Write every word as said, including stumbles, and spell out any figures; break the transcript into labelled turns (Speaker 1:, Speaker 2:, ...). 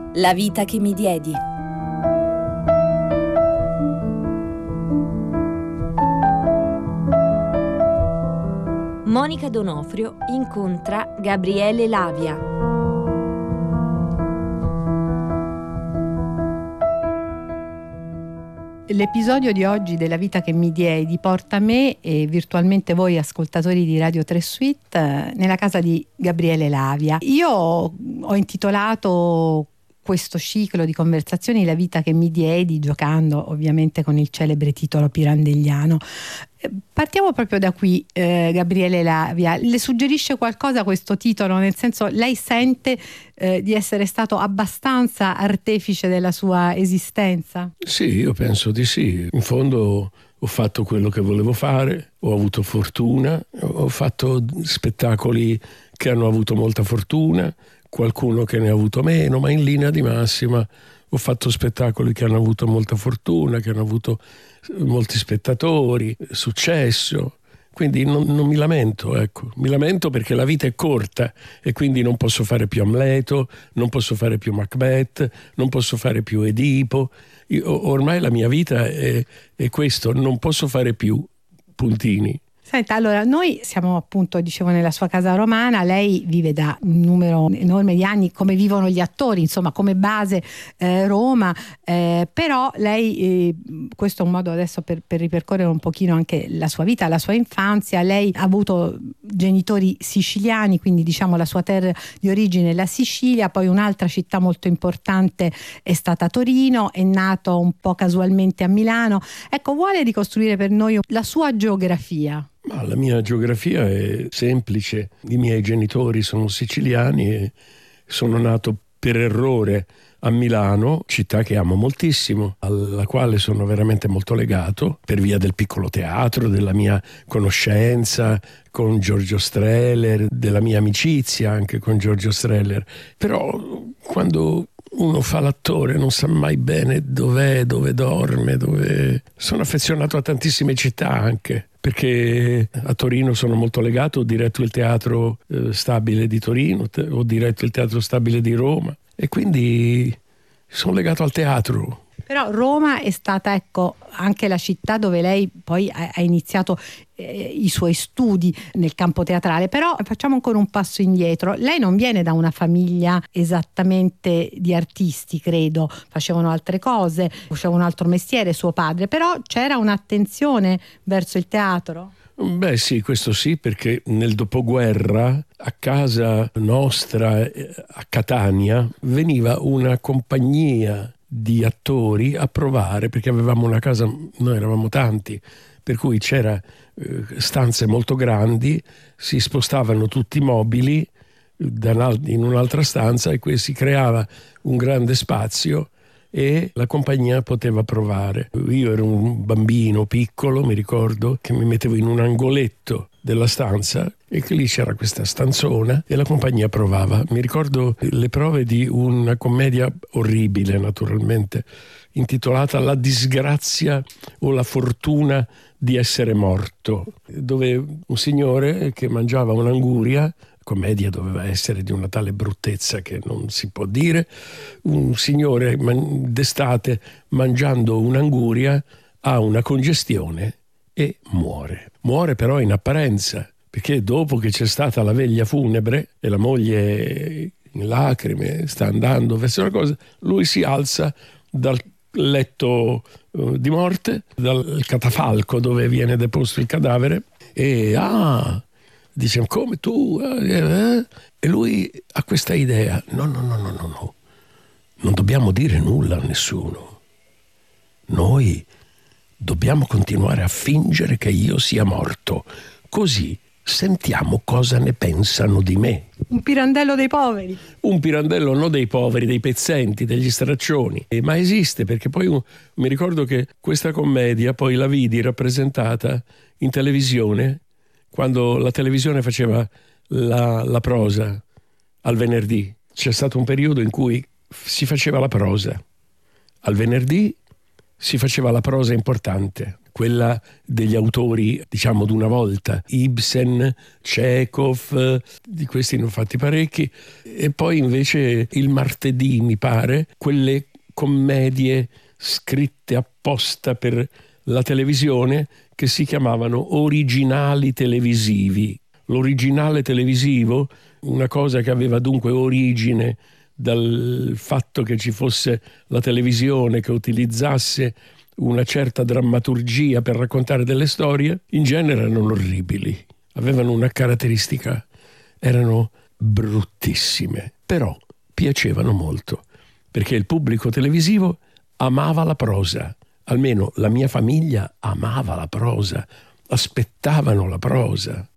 Speaker 1: La vita che mi diedi. Monica D'Onofrio incontra Gabriele Lavia.
Speaker 2: L'episodio di oggi della vita che mi diedi porta me e virtualmente voi ascoltatori di Radio tre Suite nella casa di Gabriele Lavia. Io ho intitolato questo ciclo di conversazioni La vita che mi diedi, giocando ovviamente con il celebre titolo pirandelliano. Partiamo proprio da qui, eh, Gabriele Lavia. Le suggerisce qualcosa questo titolo? Nel senso, lei sente eh, di essere stato abbastanza artefice della sua esistenza?
Speaker 3: Sì, io penso di sì. In fondo ho fatto quello che volevo fare, ho avuto fortuna, ho fatto spettacoli che hanno avuto molta fortuna, qualcuno che ne ha avuto meno, ma in linea di massima ho fatto spettacoli che hanno avuto molta fortuna, che hanno avuto molti spettatori, successo. Quindi non, non mi lamento, ecco. Mi lamento perché la vita è corta e quindi non posso fare più Amleto, non posso fare più Macbeth, non posso fare più Edipo. Io, ormai la mia vita è, è questo, non posso fare più puntini.
Speaker 2: Senta, allora noi siamo appunto, dicevo, nella sua casa romana, lei vive da un numero enorme di anni come vivono gli attori, insomma come base eh, Roma, eh, però lei, eh, questo è un modo adesso per, per ripercorrere un pochino anche la sua vita, la sua infanzia. Lei ha avuto genitori siciliani, quindi diciamo la sua terra di origine è la Sicilia, poi un'altra città molto importante è stata Torino, è nato un po' casualmente a Milano. Ecco, vuole ricostruire per noi la sua geografia?
Speaker 3: Ma la mia geografia è semplice. I miei genitori sono siciliani e sono nato per errore a Milano, città che amo moltissimo, alla quale sono veramente molto legato per via del piccolo teatro, della mia conoscenza con Giorgio Strehler, della mia amicizia anche con Giorgio Strehler. Però quando uno fa l'attore non sa mai bene dov'è, dove dorme, dove... Sono affezionato a tantissime città anche, perché a Torino sono molto legato, ho diretto il teatro eh, stabile di Torino, te- ho diretto il teatro stabile di Roma e quindi sono legato al teatro.
Speaker 2: Però Roma è stata, ecco, anche la città dove lei poi ha, ha iniziato eh, i suoi studi nel campo teatrale. Però facciamo ancora un passo indietro. Lei non viene da una famiglia esattamente di artisti, credo. Facevano altre cose, faceva un altro mestiere suo padre, però c'era un'attenzione verso il teatro?
Speaker 3: Beh sì, questo sì, perché nel dopoguerra a casa nostra a Catania veniva una compagnia di attori a provare, perché avevamo una casa, noi eravamo tanti, per cui c'era eh, stanze molto grandi, si spostavano tutti i mobili da, in un'altra stanza e qui si creava un grande spazio e la compagnia poteva provare. Io ero un bambino piccolo, mi ricordo che mi mettevo in un angoletto della stanza e che lì c'era questa stanzona e la compagnia provava. Mi ricordo le prove di una commedia orribile, naturalmente, intitolata La disgrazia o la fortuna di essere morto, dove un signore che mangiava un'anguria, commedia doveva essere di una tale bruttezza che non si può dire, un signore man- d'estate mangiando un'anguria ha una congestione e muore. Muore però in apparenza, perché dopo che c'è stata la veglia funebre e la moglie in lacrime sta andando verso la cosa, lui si alza dal letto uh, di morte, dal catafalco dove viene deposto il cadavere e ah dice come tu eh? E lui ha questa idea, no no no no no no non dobbiamo dire nulla a nessuno, noi dobbiamo continuare a fingere che io sia morto, così sentiamo cosa ne pensano di me.
Speaker 2: Un pirandello dei poveri.
Speaker 3: Un pirandello non dei poveri, dei pezzenti, degli straccioni. Eh, ma esiste, perché poi uh, mi ricordo che questa commedia poi la vidi rappresentata in televisione quando la televisione faceva la, la prosa al venerdì. C'è stato un periodo in cui si faceva la prosa. Al venerdì si faceva la prosa importante. quella degli autori, diciamo, d'una volta, Ibsen, Chekhov, di questi ne ho fatti parecchi, e poi invece il martedì, mi pare, quelle commedie scritte apposta per la televisione che si chiamavano originali televisivi. L'originale televisivo, una cosa che aveva dunque origine dal fatto che ci fosse la televisione che utilizzasse una certa drammaturgia per raccontare delle storie, in genere erano orribili, avevano una caratteristica, erano bruttissime, però piacevano molto, perché il pubblico televisivo amava la prosa, almeno la mia famiglia amava la prosa, aspettavano la prosa.